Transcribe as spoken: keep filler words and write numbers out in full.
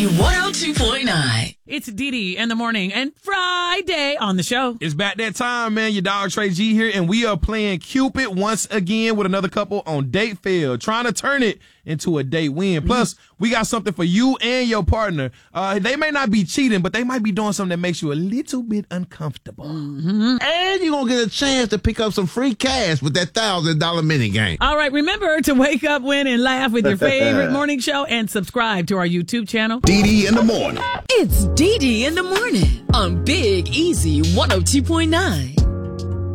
Easy one oh two point nine. It's Dee Dee in the morning and Friday on the show. It's back that time, man. Your dog Trey G here, and we are playing Cupid once again with another couple on Date Fail, trying to turn it into a date win. Plus, we got something for you and your partner. Uh, they may not be cheating, but they might be doing something that makes you a little bit uncomfortable. Mm-hmm. And you're going to get a chance to pick up some free cash with that one thousand dollars mini game. All right, remember to wake up, win, and laugh with your favorite morning show and subscribe to our YouTube channel. Dee Dee in the morning. It's Dee Dee in the morning on Big Easy one oh two point nine.